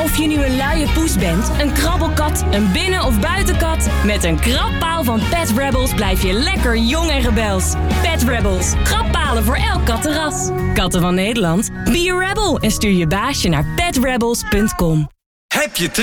Of je nu een luie poes bent, een krabbelkat, een binnen- of buitenkat... met een krabpaal van Pet Rebels blijf je lekker jong en rebels. Pet Rebels. Krabbpalen voor elk kattenras. Katten van Nederland? Be a rebel en stuur je baasje naar petrebels.com. Heb je